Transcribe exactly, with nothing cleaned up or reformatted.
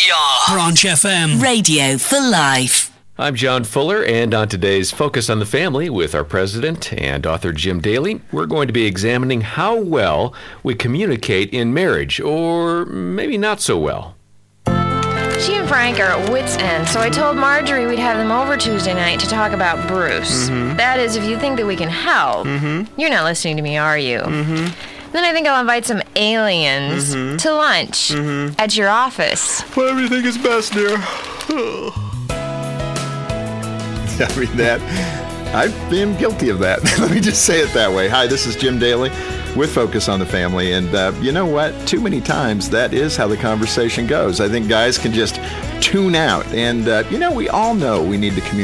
are Branch F M. Radio for life. I'm John Fuller, and on today's Focus on the Family with our president and author Jim Daly, we're going to be examining how well we communicate in marriage, or maybe not so well. She and Frank are at wit's end, so I told Marjorie we'd have them over Tuesday night to talk about Bruce. Mm-hmm. That is, if you think that we can help. Mm-hmm. You're not listening to me, are you? Mm-hmm. Then I think I'll invite some aliens mm-hmm. to lunch mm-hmm. at your office. Whatever you think is best, dear. I mean, that, I've been guilty of that. Let me just say it that way. Hi, this is Jim Daly with Focus on the Family. And uh, you know what? Too many times that is how the conversation goes. I think guys can just tune out. And, uh, you know, we all know we need to communicate.